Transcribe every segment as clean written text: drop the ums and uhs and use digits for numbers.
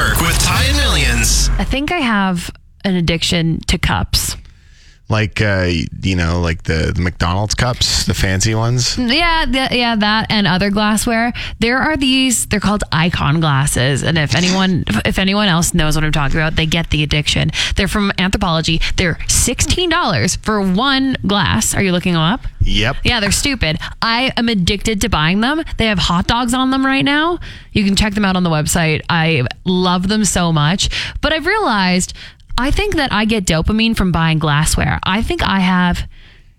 Network with Ty and Millions. I think I have an addiction to cups. Like, like the McDonald's cups, the fancy ones. Yeah, that and other glassware. There are these, they're called Icon glasses. And if anyone else knows what I'm talking about, they get the addiction. They're from Anthropologie. They're $16 for one glass. Are you looking them up? Yep. Yeah, they're stupid. I am addicted to buying them. They have hot dogs on them right now. You can check them out on the website. I love them so much. But I've realized, I think that I get dopamine from buying glassware. I think I have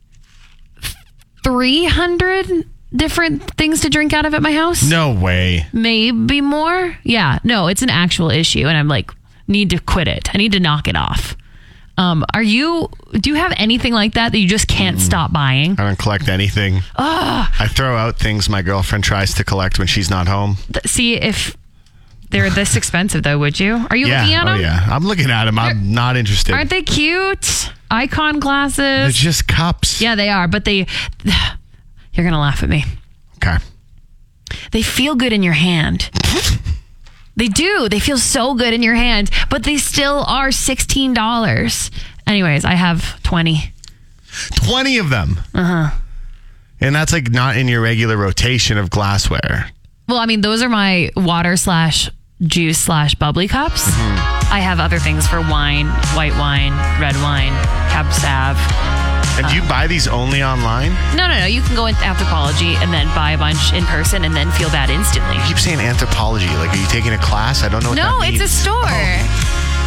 300 different things to drink out of at my house. No way. Maybe more. Yeah, no, it's an actual issue. And I'm like, need to quit it. I need to knock it off. Do you have anything like that you just can't stop buying? I don't collect anything. I throw out things my girlfriend tries to collect when she's not home. See, if they're this expensive though, would you? Are you looking at them? Oh yeah, I'm looking at them. I'm not interested. Aren't they cute? Icon glasses. They're just cups. Yeah, they are, but you're going to laugh at me. Okay. They feel good in your hand. They do. They feel so good in your hand, but they still are $16. Anyways, I have 20. 20 of them. Uh-huh. And that's like not in your regular rotation of glassware. Well, I mean, those are my water/juice/bubbly cups. Mm-hmm. I have other things for wine, white wine, red wine, Cab Sav. And do you buy these only online? No. You can go into Anthropologie and then buy a bunch in person and then feel bad instantly. You keep saying Anthropologie. Like, are you taking a class? I don't know what that means. No, it's a store. Oh.